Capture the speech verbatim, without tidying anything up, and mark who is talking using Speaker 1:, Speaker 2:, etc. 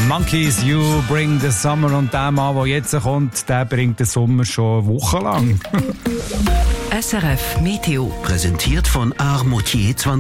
Speaker 1: Monkeys, You Bring the Summer. Und der Mann, der jetzt kommt, der bringt den Sommer schon wochenlang.
Speaker 2: S R F Meteo.
Speaker 3: Präsentiert von Armoutier zwanzig